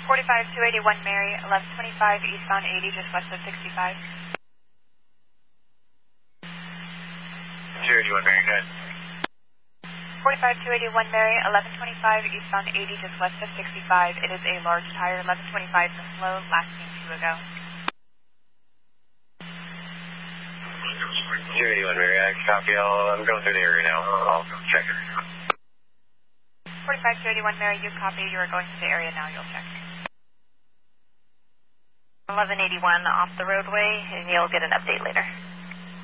45281 Mary, 1125 eastbound 80, just west of 65. 281 Mary, go ahead. 45281 Mary, 1125 eastbound 80, just west of 65. It is a large tire, 1125 from flow, last seen 2 ago. 281 Mary, I copy. I'm going through the area now. I'll check it. 45281 Mary, you copy. You are going to the area now. You'll check. 1181 off the roadway, and you'll get an update later.